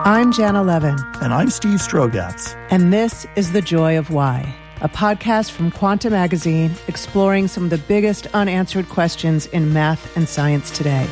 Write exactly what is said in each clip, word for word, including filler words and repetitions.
I'm Jana Levin. And I'm Steve Strogatz. And this is The Joy of Why, a podcast from Quanta Magazine exploring some of the biggest unanswered questions in math and science today.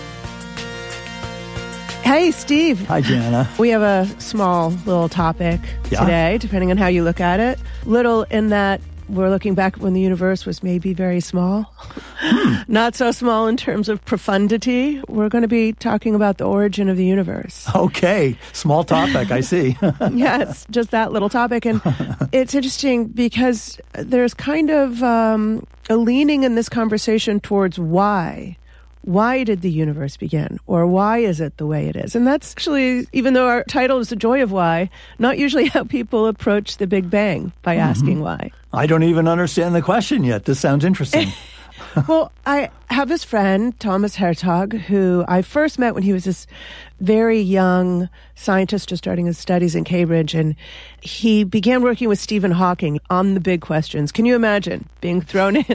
Hey, Steve. Hi, Jana. We have a small little topic yeah. today, depending on how you look at it. Little in that we're looking back when the universe was maybe very small. Hmm. Not so small in terms of profundity. We're going to be talking about the origin of the universe. Okay. Small topic, I see. Yes, just that little topic. And it's interesting because there's kind of um, a leaning in this conversation towards why. Why did the universe begin? Or why is it the way it is? And that's actually, even though our title is The Joy of Why, not usually how people approach the Big Bang by mm-hmm. asking why. I don't even understand the question yet. This sounds interesting. Well, I have this friend, Thomas Hertog, who I first met when he was this very young scientist just starting his studies in Cambridge, and he began working with Stephen Hawking on the big questions. Can you imagine being thrown in?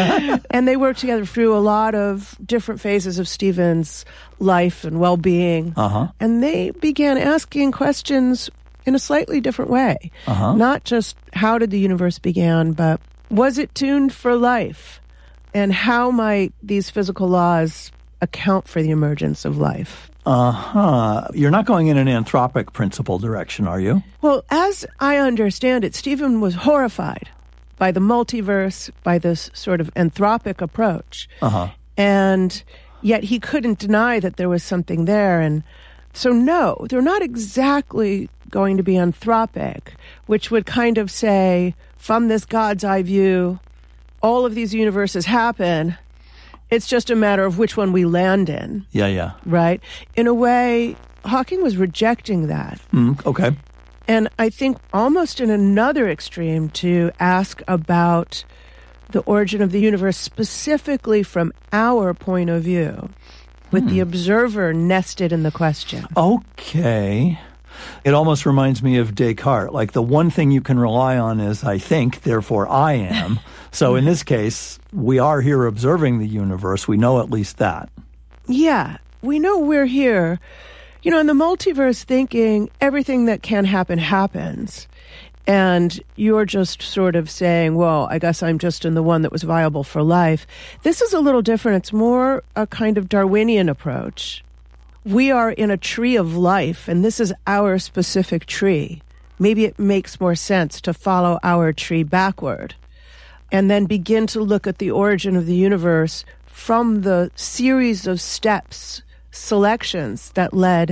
And they worked together through a lot of different phases of Stephen's life and well-being. Uh-huh. And they began asking questions in a slightly different way. Uh-huh. Not just how did the universe begin, but was it tuned for life? And how might these physical laws account for the emergence of life? Uh-huh. You're not going in an anthropic principle direction, are you? Well, as I understand it, Stephen was horrified by the multiverse, by this sort of anthropic approach. Uh-huh. And yet he couldn't deny that there was something there. And so, no, they're not exactly going to be anthropic, which would kind of say, from this God's eye view, all of these universes happen. It's just a matter of which one we land in. Yeah, yeah. Right? In a way, Hawking was rejecting that. Mm, okay. And I think almost in another extreme to ask about the origin of the universe specifically from our point of view, with hmm. the observer nested in the question. Okay. It almost reminds me of Descartes. Like, the one thing you can rely on is I think, therefore I am. So in this case, we are here observing the universe. We know at least that. Yeah, we know we're here. You know, in the multiverse thinking, everything that can happen happens. And you're just sort of saying, well, I guess I'm just in the one that was viable for life. This is a little different. It's more a kind of Darwinian approach. We are in a tree of life, and this is our specific tree. Maybe it makes more sense to follow our tree backward and then begin to look at the origin of the universe from the series of steps, selections that led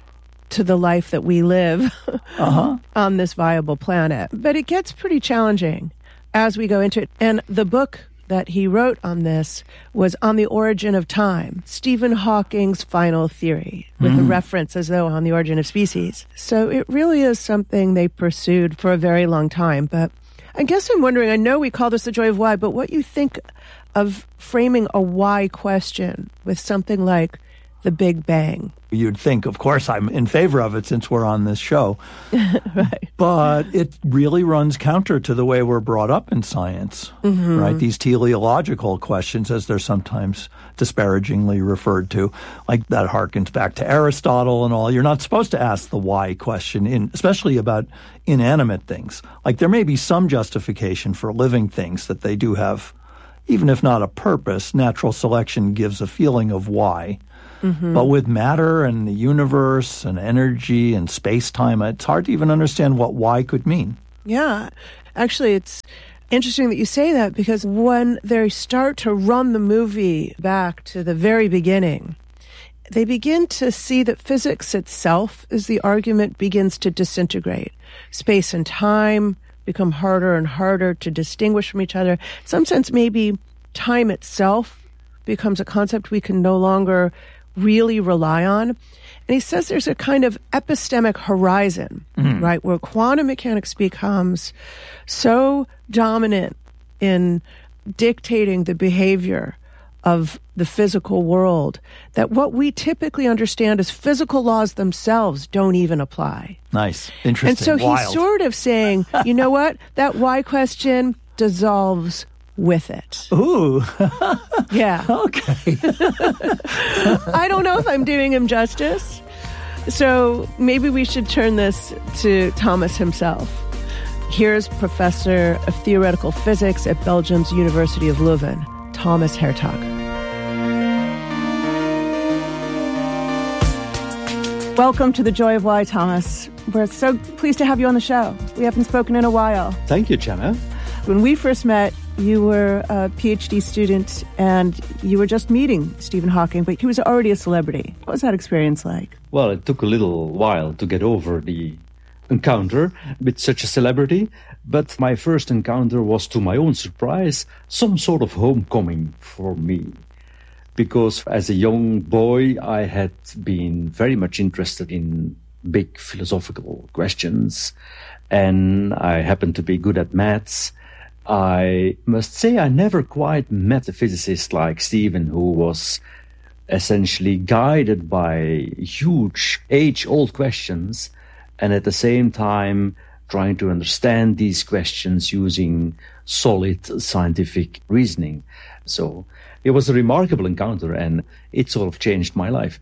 to the life that we live uh-huh. on this viable planet. But it gets pretty challenging as we go into it. And the book that he wrote on this was On the Origin of Time, Stephen Hawking's final theory, with mm. a reference as though on the origin of species. So it really is something they pursued for a very long time. But I guess I'm wondering, I know we call this The Joy of Why, but what you think of framing a why question with something like the Big Bang? You'd think, of course, I'm in favor of it since we're on this show. Right. But it really runs counter to the way we're brought up in science, mm-hmm. right? These teleological questions, as they're sometimes disparagingly referred to, like that harkens back to Aristotle and all. You're not supposed to ask the why question, in, especially about inanimate things. Like, there may be some justification for living things that they do have, even if not a purpose. Natural selection gives a feeling of why. Mm-hmm. But with matter and the universe and energy and space-time, it's hard to even understand what why could mean. Yeah. Actually, it's interesting that you say that, because when they start to run the movie back to the very beginning, they begin to see that physics itself, as the argument begins to disintegrate. Space and time become harder and harder to distinguish from each other. In some sense, maybe time itself becomes a concept we can no longer really rely on. And he says there's a kind of epistemic horizon, mm-hmm. right, where quantum mechanics becomes so dominant in dictating the behavior of the physical world that what we typically understand as physical laws themselves don't even apply. Nice. Interesting. And so Wild. He's sort of saying, you know what, that why question dissolves with it. Ooh. Yeah. Okay. I don't know if I'm doing him justice. So maybe we should turn this to Thomas himself. Here's Professor of Theoretical Physics at Belgium's University of Leuven, Thomas Hertog. Welcome to The Joy of Why, Thomas. We're so pleased to have you on the show. We haven't spoken in a while. Thank you, Jenna. When we first met, you were a PhD student and you were just meeting Stephen Hawking, but he was already a celebrity. What was that experience like? Well, it took a little while to get over the encounter with such a celebrity, but my first encounter was, to my own surprise, some sort of homecoming for me. Because as a young boy, I had been very much interested in big philosophical questions, and I happened to be good at maths. I must say I never quite met a physicist like Stephen, who was essentially guided by huge age-old questions and at the same time trying to understand these questions using solid scientific reasoning. So it was a remarkable encounter, and it sort of changed my life.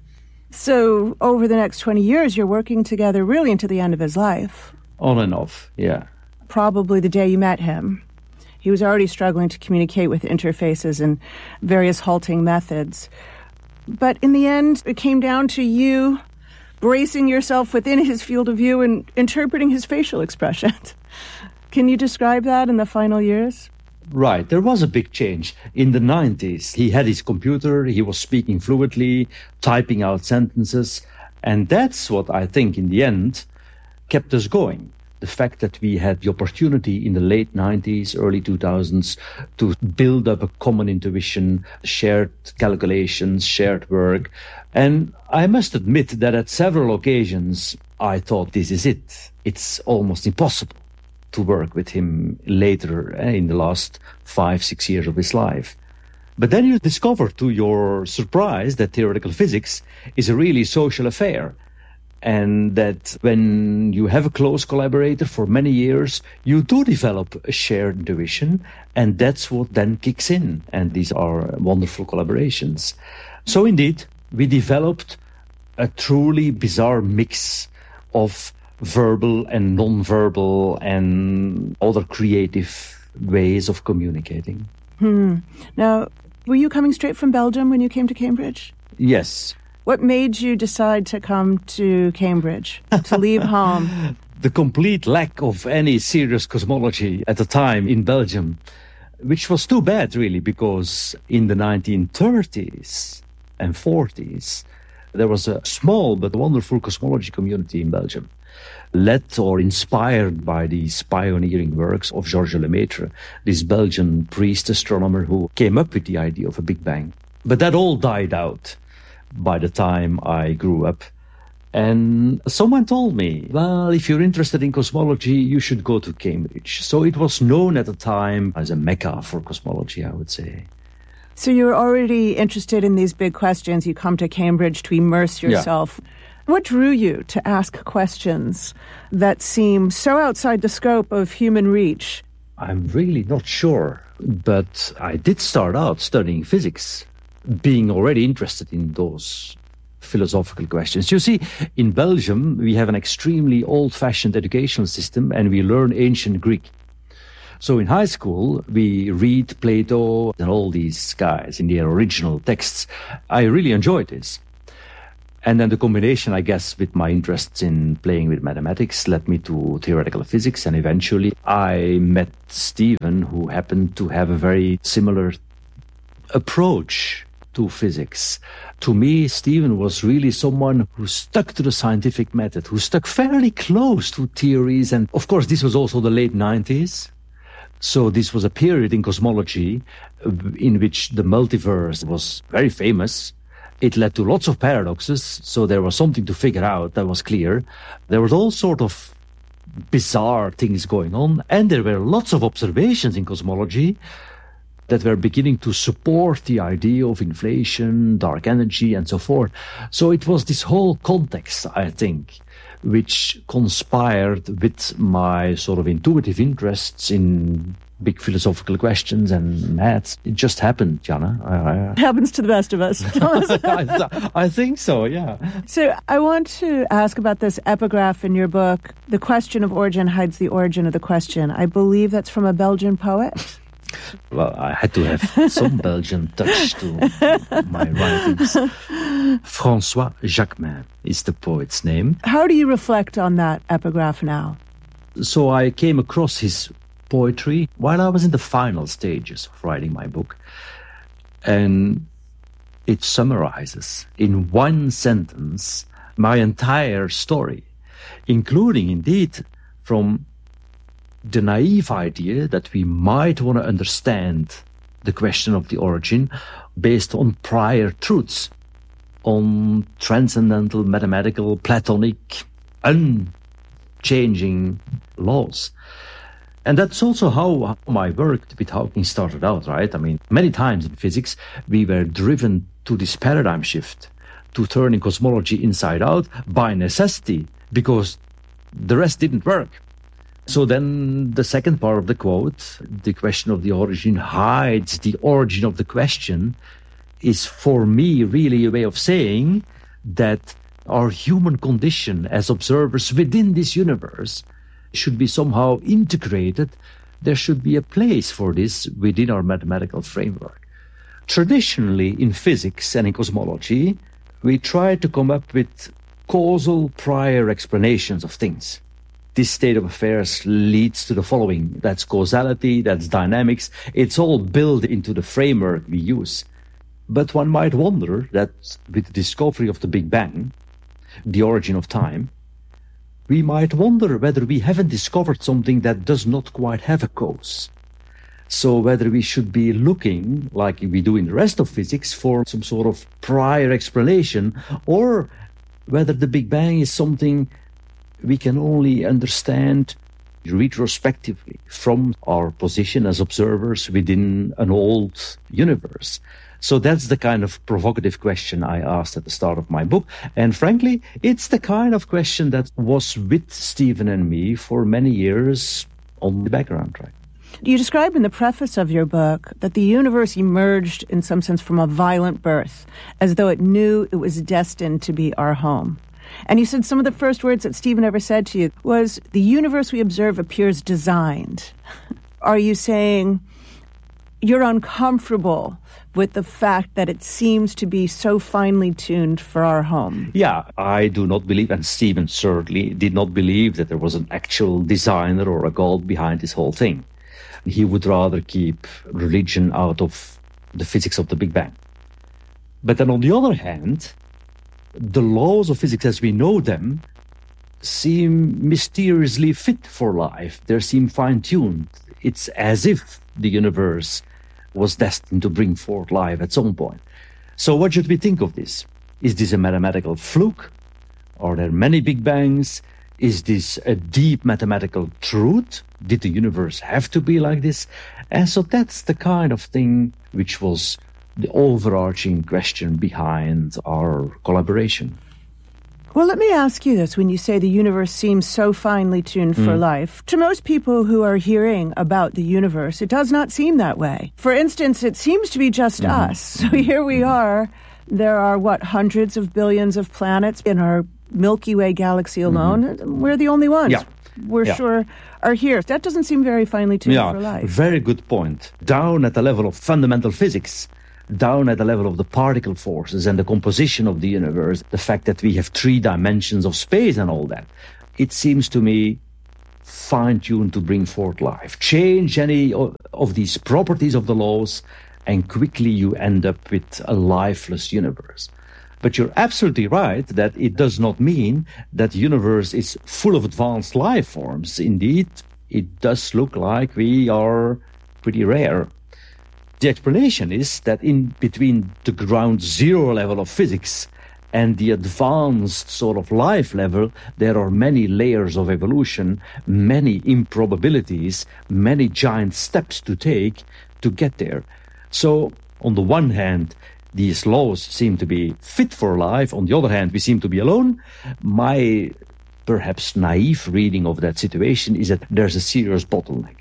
So over the next twenty years, you're working together really into the end of his life. On and off, yeah. Probably the day you met him, he was already struggling to communicate with interfaces and various halting methods. But in the end, it came down to you bracing yourself within his field of view and interpreting his facial expressions. Can you describe that in the final years? Right. There was a big change. In the nineties, he had his computer, he was speaking fluently, typing out sentences, and that's what I think in the end kept us going. The fact that we had the opportunity in the late nineties, early two thousands to build up a common intuition, shared calculations, shared work. And I must admit that at several occasions I thought, this is it. It's almost impossible to work with him later in the last five, six years of his life. But then you discover, to your surprise, that theoretical physics is a really social affair. And that when you have a close collaborator for many years, you do develop a shared intuition, and that's what then kicks in. And these are wonderful collaborations. So indeed, we developed a truly bizarre mix of verbal and non-verbal and other creative ways of communicating. Hmm. Now, were you coming straight from Belgium when you came to Cambridge? Yes. What made you decide to come to Cambridge, to leave home? The complete lack of any serious cosmology at the time in Belgium, which was too bad, really, because in the nineteen thirties and forties, there was a small but wonderful cosmology community in Belgium, led or inspired by these pioneering works of Georges Lemaitre, this Belgian priest astronomer who came up with the idea of a Big Bang. But that all died out by the time I grew up. And someone told me, well, if you're interested in cosmology, you should go to Cambridge. So it was known at the time as a mecca for cosmology, I would say. So you were already interested in these big questions. You come to Cambridge to immerse yourself. Yeah. What drew you to ask questions that seem so outside the scope of human reach? I'm really not sure, but I did start out studying physics, being already interested in those philosophical questions. You see, in Belgium, we have an extremely old-fashioned educational system, and we learn ancient Greek. So in high school, we read Plato and all these guys in their original texts. I really enjoyed this. And then the combination, I guess, with my interests in playing with mathematics led me to theoretical physics, and eventually I met Stephen, who happened to have a very similar approach to physics. To me, Stephen was really someone who stuck to the scientific method, who stuck fairly close to theories. And of course, this was also the late nineties. So this was a period in cosmology in which the multiverse was very famous. It led to lots of paradoxes. So there was something to figure out, that was clear. There was all sort of bizarre things going on. And there were lots of observations in cosmology that were beginning to support the idea of inflation, dark energy, and so forth. So it was this whole context, I think, which conspired with my sort of intuitive interests in big philosophical questions and maths. It just happened, Jana. I, I, It happens to the best of us, Thomas. I, th- I think so, yeah. So I want to ask about this epigraph in your book, "The question of origin hides the origin of the question." I believe that's from a Belgian poet. Well, I had to have some Belgian touch to my writings. François Jacquemin is the poet's name. How do you reflect on that epigraph now? So I came across his poetry while I was in the final stages of writing my book. And it summarizes in one sentence my entire story, including, indeed, from the naive idea that we might want to understand the question of the origin based on prior truths, on transcendental, mathematical, Platonic, unchanging laws. And that's also how my work with Hawking started out, right? I mean, many times in physics, we were driven to this paradigm shift, to turning cosmology inside out by necessity, because the rest didn't work. So then the second part of the quote, "The question of the origin hides the origin of the question," is for me really a way of saying that our human condition as observers within this universe should be somehow integrated. There should be a place for this within our mathematical framework. Traditionally, in physics and in cosmology, we try to come up with causal prior explanations of things. This state of affairs leads to the following. That's causality, that's dynamics. It's all built into the framework we use. But one might wonder that with the discovery of the Big Bang, the origin of time, we might wonder whether we haven't discovered something that does not quite have a cause. So whether we should be looking, like we do in the rest of physics, for some sort of prior explanation, or whether the Big Bang is something we can only understand retrospectively from our position as observers within an old universe. So that's the kind of provocative question I asked at the start of my book. And frankly, it's the kind of question that was with Stephen and me for many years on the background track. You describe in the preface of your book that the universe emerged in some sense from a violent birth, as though it knew it was destined to be our home. And you said some of the first words that Stephen ever said to you was, "The universe we observe appears designed." Are you saying you're uncomfortable with the fact that it seems to be so finely tuned for our home? Yeah, I do not believe, and Stephen certainly did not believe, that there was an actual designer or a God behind this whole thing. He would rather keep religion out of the physics of the Big Bang. But then on the other hand, the laws of physics as we know them seem mysteriously fit for life. They seem fine-tuned. It's as if the universe was destined to bring forth life at some point. So what should we think of this? Is this a mathematical fluke? Are there many Big Bangs? Is this a deep mathematical truth? Did the universe have to be like this? And so that's the kind of thing which was the overarching question behind our collaboration. Well, let me ask you this. When you say the universe seems so finely tuned for mm. life, to most people who are hearing about the universe, it does not seem that way. For instance, it seems to be just mm. us. So here we are. There are, what, hundreds of billions of planets in our Milky Way galaxy alone. Mm-hmm. We're the only ones. Yeah. We're yeah. sure are here. That doesn't seem very finely tuned yeah, for life. Very good point. Down at the level of fundamental physics, down at the level of the particle forces and the composition of the universe, the fact that we have three dimensions of space and all that, it seems to me fine-tuned to bring forth life. Change any of these properties of the laws, and quickly you end up with a lifeless universe. But you're absolutely right that it does not mean that the universe is full of advanced life forms. Indeed, it does look like we are pretty rare. The explanation is that in between the ground zero level of physics and the advanced sort of life level, there are many layers of evolution, many improbabilities, many giant steps to take to get there. So, on the one hand, these laws seem to be fit for life. On the other hand, we seem to be alone. My perhaps naive reading of that situation is that there's a serious bottleneck.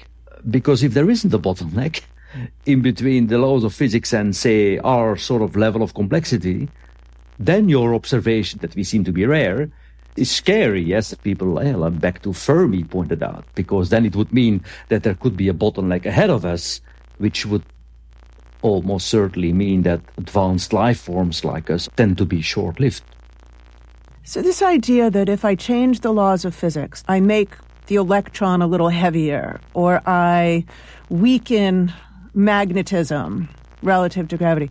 Because if there isn't a bottleneck in between the laws of physics and, say, our sort of level of complexity, then your observation that we seem to be rare is scary. Yes, people, well, back to Fermi pointed out, because then it would mean that there could be a bottleneck ahead of us, which would almost certainly mean that advanced life forms like us tend to be short-lived. So this idea that if I change the laws of physics, I make the electron a little heavier, or I weaken magnetism relative to gravity,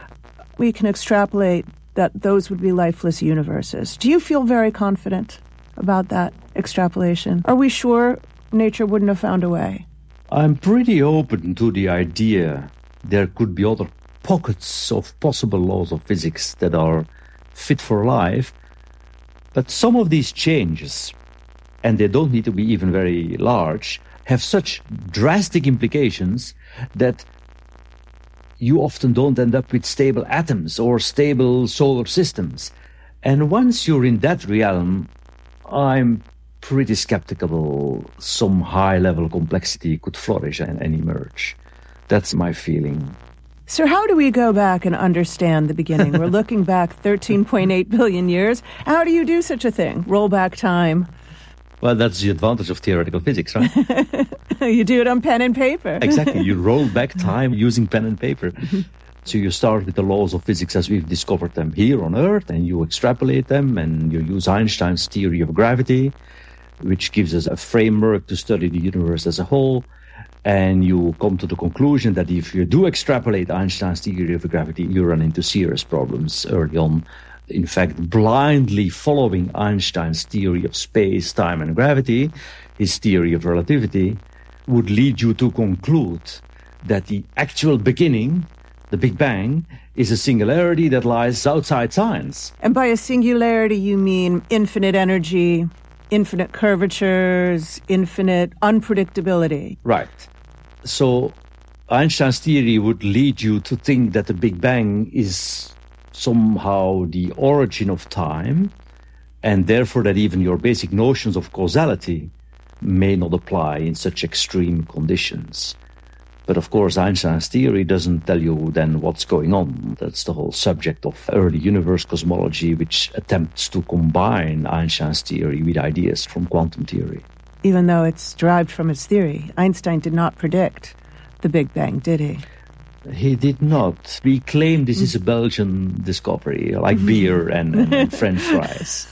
we can extrapolate that those would be lifeless universes. Do you feel very confident about that extrapolation? Are we sure nature wouldn't have found a way? I'm pretty open to the idea there could be other pockets of possible laws of physics that are fit for life, but some of these changes, and they don't need to be even very large, have such drastic implications that you often don't end up with stable atoms or stable solar systems. And once you're in that realm, I'm pretty skeptical some high-level complexity could flourish and, and emerge. That's my feeling. So how do we go back and understand the beginning? We're looking back thirteen point eight billion years. How do you do such a thing? Roll back time. Well, that's the advantage of theoretical physics, right? You do it on pen and paper. Exactly. You roll back time using pen and paper. So you start with the laws of physics as we've discovered them here on Earth, and you extrapolate them, and you use Einstein's theory of gravity, which gives us a framework to study the universe as a whole. And you come to the conclusion that if you do extrapolate Einstein's theory of gravity, you run into serious problems early on. In fact, blindly following Einstein's theory of space, time, and gravity, his theory of relativity, would lead you to conclude that the actual beginning, the Big Bang, is a singularity that lies outside science. And by a singularity, you mean infinite energy, infinite curvatures, infinite unpredictability. Right. So Einstein's theory would lead you to think that the Big Bang is somehow the origin of time, and therefore that even your basic notions of causality may not apply in such extreme conditions. But of course, Einstein's theory doesn't tell you then what's going on. That's the whole subject of early universe cosmology, which attempts to combine Einstein's theory with ideas from quantum theory. Even though it's derived from his theory, Einstein did not predict the Big Bang, did he? He did not. We claim this is a Belgian discovery, like beer and, and, and French fries.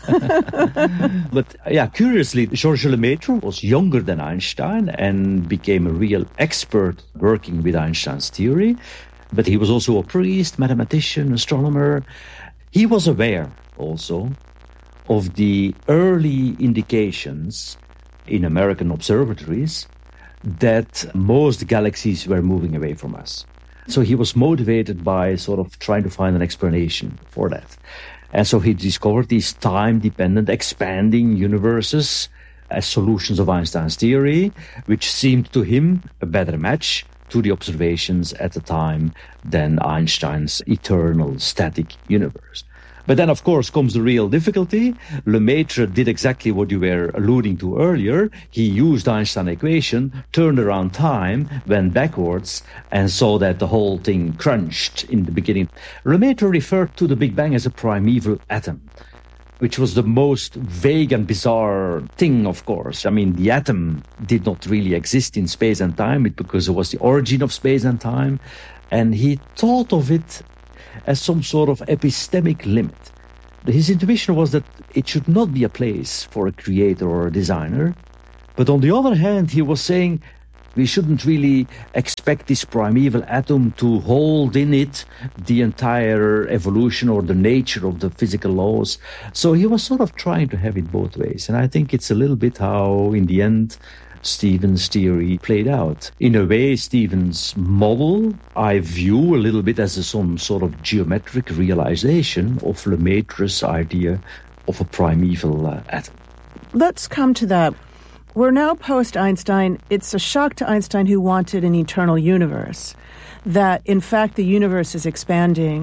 But yeah, curiously, Georges Lemaitre was younger than Einstein and became a real expert working with Einstein's theory. But he was also a priest, mathematician, astronomer. He was aware also of the early indications in American observatories that most galaxies were moving away from us. So he was motivated by sort of trying to find an explanation for that. And so he discovered these time-dependent expanding universes as solutions of Einstein's theory, which seemed to him a better match to the observations at the time than Einstein's eternal static universe. But then, of course, comes the real difficulty. Lemaitre did exactly what you were alluding to earlier. He used Einstein's equation, turned around time, went backwards, and saw that the whole thing crunched in the beginning. Lemaitre referred to the Big Bang as a primeval atom, which was the most vague and bizarre thing, of course. I mean, the atom did not really exist in space and time because it was the origin of space and time. And he thought of it as some sort of epistemic limit. His intuition was that it should not be a place for a creator or a designer. But on the other hand, he was saying we shouldn't really expect this primeval atom to hold in it the entire evolution or the nature of the physical laws. So he was sort of trying to have it both ways. And I think it's a little bit how, in the end, Stephen's theory played out. In a way, Stephen's model I view a little bit as a, some sort of geometric realization of Lemaitre's idea of a primeval uh, atom. Let's come to that. We're now post-Einstein. It's a shock to Einstein, who wanted an eternal universe, that in fact the universe is expanding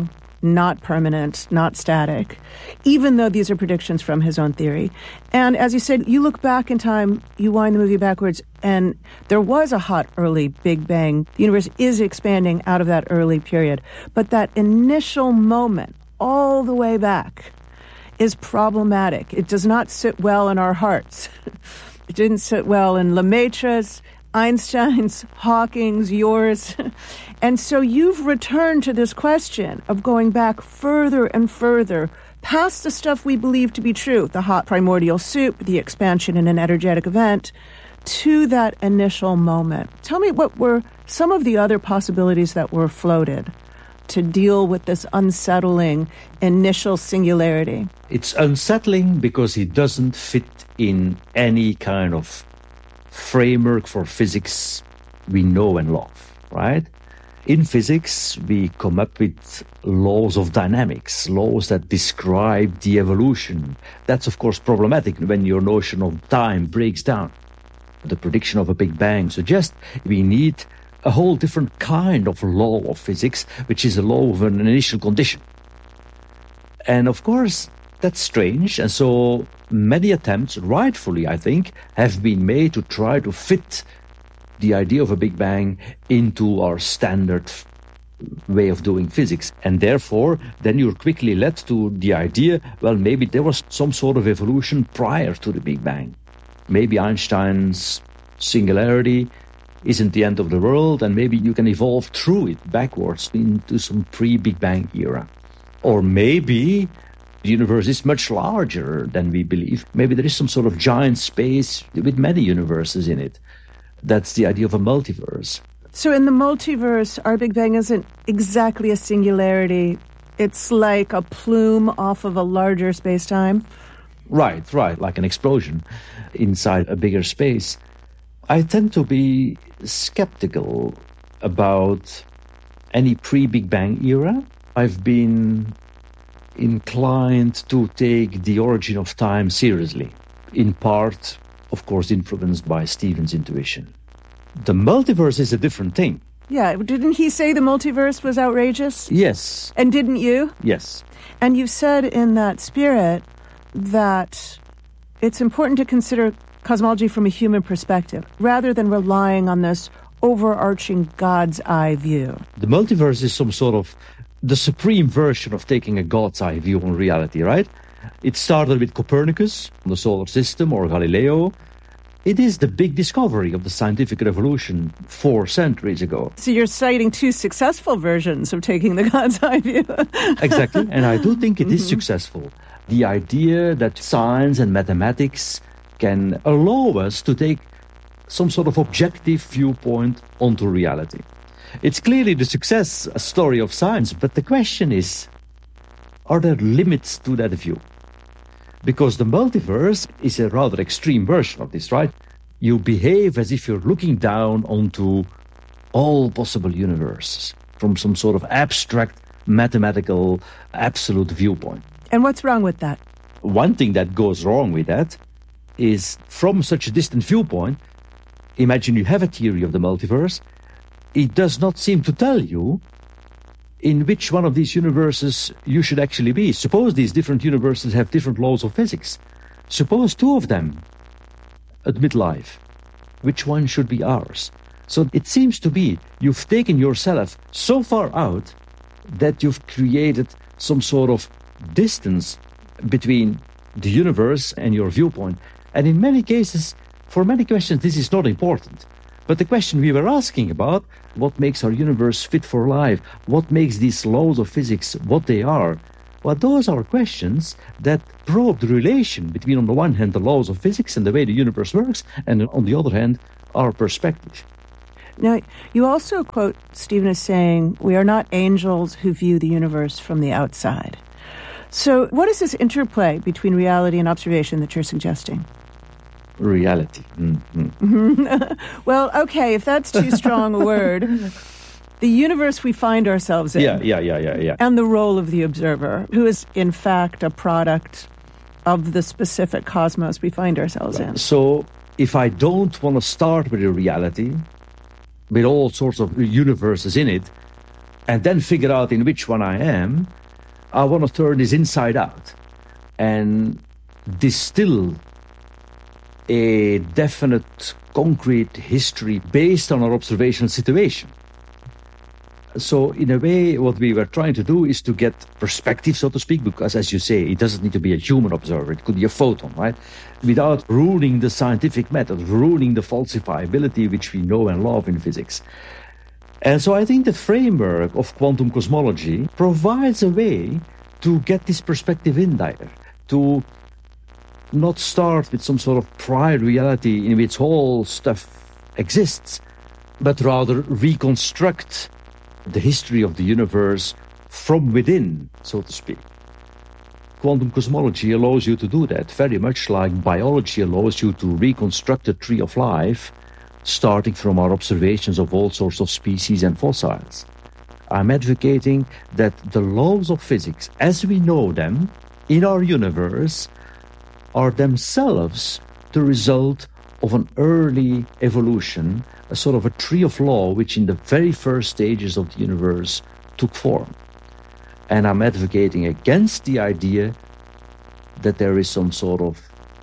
not permanent, not static, even though these are predictions from his own theory. And as you said, you look back in time, you wind the movie backwards, and there was a hot early Big Bang. The universe is expanding out of that early period. But that initial moment, all the way back, is problematic. It does not sit well in our hearts. It didn't sit well in Lemaitre's, Einstein's, Hawking's, yours. And so you've returned to this question of going back further and further past the stuff we believe to be true, the hot primordial soup, the expansion in an energetic event, to that initial moment. Tell me what were some of the other possibilities that were floated to deal with this unsettling initial singularity. It's unsettling because it doesn't fit in any kind of framework for physics we know and love, right? In physics, we come up with laws of dynamics, laws that describe the evolution. That's, of course, problematic when your notion of time breaks down. The prediction of a Big Bang suggests we need a whole different kind of law of physics, which is a law of an initial condition. And, of course, that's strange, and so many attempts, rightfully I think, have been made to try to fit the idea of a Big Bang into our standard way of doing physics. And therefore, then you're quickly led to the idea, well, maybe there was some sort of evolution prior to the Big Bang. Maybe Einstein's singularity isn't the end of the world, and maybe you can evolve through it backwards into some pre-Big Bang era. Or maybe the universe is much larger than we believe. Maybe there is some sort of giant space with many universes in it. That's the idea of a multiverse. So in the multiverse, our Big Bang isn't exactly a singularity. It's like a plume off of a larger space-time? Right, right, like an explosion inside a bigger space. I tend to be skeptical about any pre-Big Bang era. I've been inclined to take the origin of time seriously, in part, of course, influenced by Stephen's intuition. The multiverse is a different thing. Yeah, didn't he say the multiverse was outrageous? Yes. And didn't you? Yes. And you said in that spirit that it's important to consider cosmology from a human perspective, rather than relying on this overarching God's eye view. The multiverse is some sort of the supreme version of taking a God's eye view on reality, right? It started with Copernicus, the solar system, or Galileo. It is the big discovery of the scientific revolution four centuries ago. So you're citing two successful versions of taking the God's eye view. Exactly, and I do think it is mm-hmm. successful. The idea that science and mathematics can allow us to take some sort of objective viewpoint onto reality. It's clearly the success story of science, but the question is, are there limits to that view? Because the multiverse is a rather extreme version of this, right? You behave as if you're looking down onto all possible universes from some sort of abstract, mathematical, absolute viewpoint. And what's wrong with that? One thing that goes wrong with that is, from such a distant viewpoint, imagine you have a theory of the multiverse, it does not seem to tell you in which one of these universes you should actually be. Suppose these different universes have different laws of physics. Suppose two of them admit life. Which one should be ours? So it seems to be you've taken yourself so far out that you've created some sort of distance between the universe and your viewpoint. And in many cases, for many questions, this is not important. But the question we were asking about, what makes our universe fit for life? What makes these laws of physics what they are? Well, those are questions that probe the relation between, on the one hand, the laws of physics and the way the universe works, and on the other hand, our perspective. Now, you also quote Stephen as saying, we are not angels who view the universe from the outside. So what is this interplay between reality and observation that you're suggesting? Reality. Mm-hmm. Well, okay, if that's too strong a word, the universe we find ourselves in. Yeah, yeah, yeah, yeah, yeah. And the role of the observer, who is in fact a product of the specific cosmos we find ourselves in. So if I don't want to start with a reality, with all sorts of universes in it, and then figure out in which one I am, I want to turn this inside out and distill a definite, concrete history based on our observational situation. So in a way, what we were trying to do is to get perspective, so to speak, because as you say, it doesn't need to be a human observer. It could be a photon, right? Without ruining the scientific method, ruining the falsifiability which we know and love in physics. And so I think the framework of quantum cosmology provides a way to get this perspective in there, to not start with some sort of prior reality in which all stuff exists, but rather reconstruct the history of the universe from within, so to speak. Quantum cosmology allows you to do that, very much like biology allows you to reconstruct the tree of life, starting from our observations of all sorts of species and fossils. I'm advocating that the laws of physics, as we know them in our universe, are themselves the result of an early evolution, a sort of a tree of law which in the very first stages of the universe took form. And I'm advocating against the idea that there is some sort of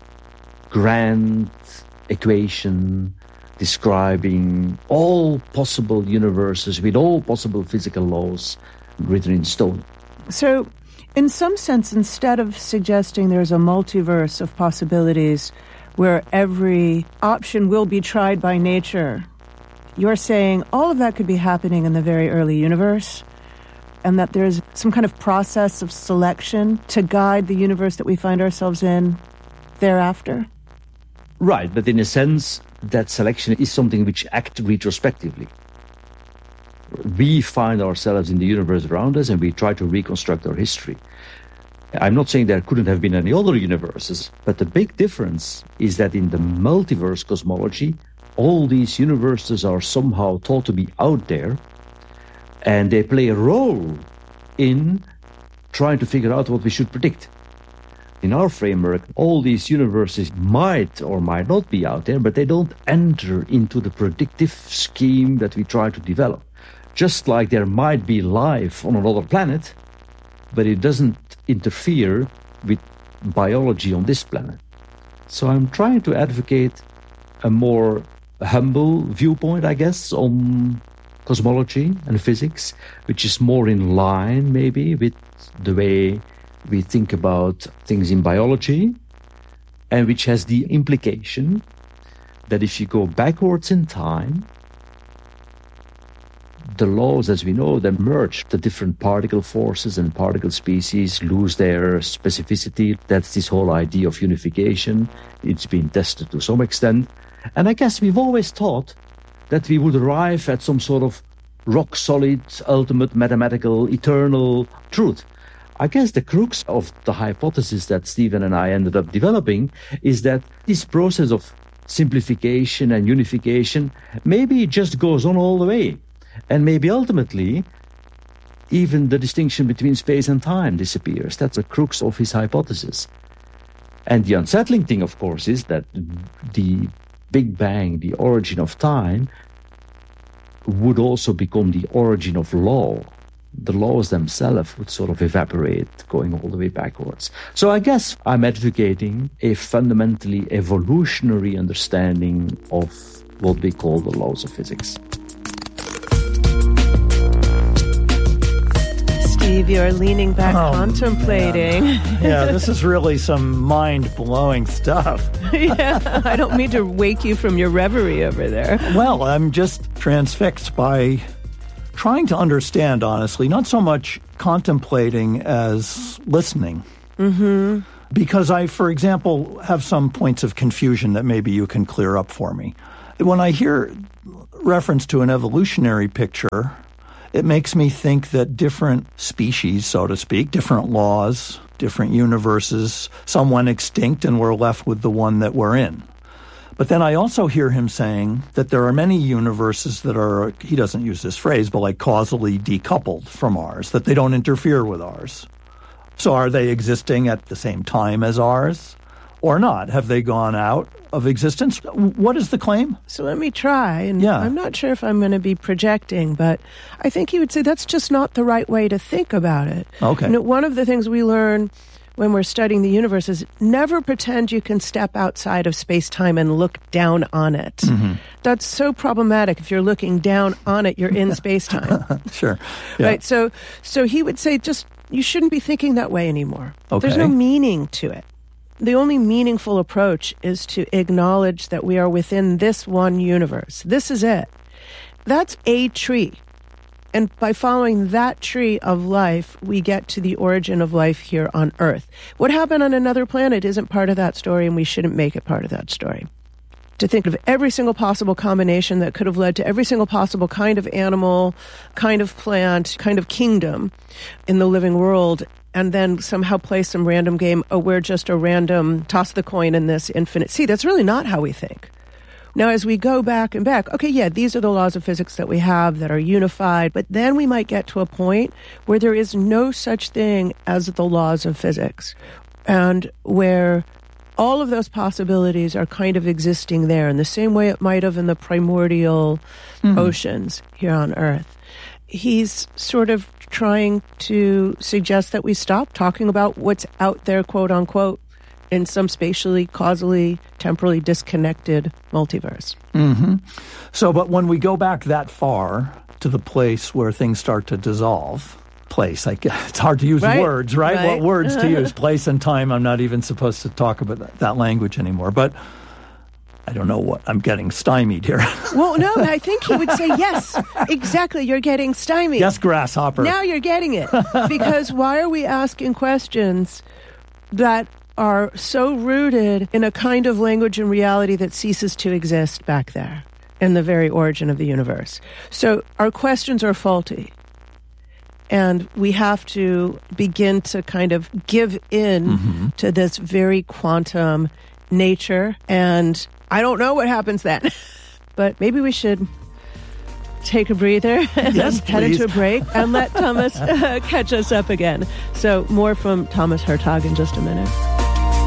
grand equation describing all possible universes with all possible physical laws written in stone. So, in some sense, instead of suggesting there's a multiverse of possibilities where every option will be tried by nature, you're saying all of that could be happening in the very early universe, and that there's some kind of process of selection to guide the universe that we find ourselves in thereafter? Right, but in a sense, that selection is something which acts retrospectively. We find ourselves in the universe around us and we try to reconstruct our history. I'm not saying there couldn't have been any other universes, but the big difference is that in the multiverse cosmology, all these universes are somehow thought to be out there, and they play a role in trying to figure out what we should predict. In our framework, all these universes might or might not be out there, but they don't enter into the predictive scheme that we try to develop. Just like there might be life on another planet, but it doesn't interfere with biology on this planet. So I'm trying to advocate a more humble viewpoint, I guess, on cosmology and physics, which is more in line, maybe, with the way we think about things in biology, and which has the implication that if you go backwards in time, the laws, as we know them, merge. The different particle forces and particle species lose their specificity. That's this whole idea of unification. It's been tested to some extent. And I guess we've always thought that we would arrive at some sort of rock-solid, ultimate, mathematical, eternal truth. I guess the crux of the hypothesis that Stephen and I ended up developing is that this process of simplification and unification, maybe it just goes on all the way. And maybe ultimately, even the distinction between space and time disappears. That's the crux of his hypothesis. And the unsettling thing, of course, is that the Big Bang, the origin of time, would also become the origin of law. The laws themselves would sort of evaporate, going all the way backwards. So I guess I'm advocating a fundamentally evolutionary understanding of what we call the laws of physics. Steve, you're leaning back, oh, contemplating. Yeah, this is really some mind-blowing stuff. Yeah, I don't mean to wake you from your reverie over there. Well, I'm just transfixed by trying to understand, honestly, not so much contemplating as listening. Mm-hmm. Because I, for example, have some points of confusion that maybe you can clear up for me. When I hear reference to an evolutionary picture, it makes me think that different species, so to speak, different laws, different universes, some went extinct and we're left with the one that we're in. But then I also hear him saying that there are many universes that are, he doesn't use this phrase, but like causally decoupled from ours, that they don't interfere with ours. So are they existing at the same time as ours? or not? Have they gone out of existence? What is the claim? So let me try. And yeah. I'm not sure if I'm going to be projecting, but I think he would say that's just not the right way to think about it. Okay. You know, one of the things we learn when we're studying the universe is never pretend you can step outside of space-time and look down on it. Mm-hmm. That's so problematic. If you're looking down on it, you're in space-time. Sure. Yeah. Right? So, so he would say just, you shouldn't be thinking that way anymore. Okay. There's no meaning to it. The only meaningful approach is to acknowledge that we are within this one universe. This is it. That's a tree. And by following that tree of life, we get to the origin of life here on Earth. What happened on another planet isn't part of that story, and we shouldn't make it part of that story. To think of every single possible combination that could have led to every single possible kind of animal, kind of plant, kind of kingdom in the living world, and then somehow play some random game, oh, we're just a random toss the coin in this infinite sea. That's really not how we think. Now, as we go back and back, okay, yeah, these are the laws of physics that we have that are unified, but then we might get to a point where there is no such thing as the laws of physics, and where all of those possibilities are kind of existing there in the same way it might have in the primordial mm-hmm. oceans here on Earth. He's sort of trying to suggest that we stop talking about what's out there, quote unquote, in some spatially, causally, temporally disconnected multiverse. Mm-hmm. So, but when we go back that far to the place where things start to dissolve, place, I guess, it's hard to use right. words, right? right? What words to use? Place and time, I'm not even supposed to talk about that, that language anymore. But I don't know what, I'm getting stymied here. Well, no, I think he would say, yes, exactly, you're getting stymied. Yes, grasshopper. Now you're getting it. Because why are we asking questions that are so rooted in a kind of language and reality that ceases to exist back there in the very origin of the universe? So our questions are faulty. And we have to begin to kind of give in mm-hmm. to this very quantum nature. And I don't know what happens then, but maybe we should take a breather and yes, head please. into a break and let Thomas uh, catch us up again. So more from Thomas Hartog in just a minute.